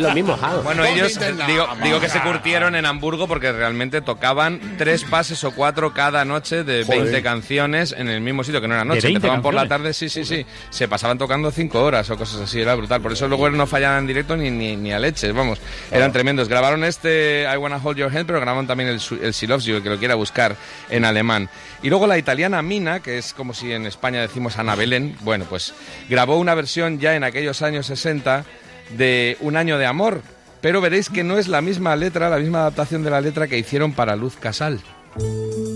lo mismo, Jao. Bueno, ellos, digo que se curtieron en Hamburgo porque realmente tocaban 3 pases o 4 cada noche de 20 canciones en el mismo sitio, que no era noche. Empezaban por la tarde, sí. Se pasaban tocando 5 horas o cosas así, era brutal. Por eso luego no fallaban en directo ni a leches, vamos. Eran tremendos. Grabaron I Wanna Hold Your Hand, pero grabaron también el She Loves You, el que lo quiera buscar en alemán. Y luego la italiana Mina, que es como si en España decimos Ana Belén, bueno, pues grabó una versión ya en aquellos años 60 de Un año de amor, pero veréis que no es la misma letra, la misma adaptación de la letra que hicieron para Luz Casal.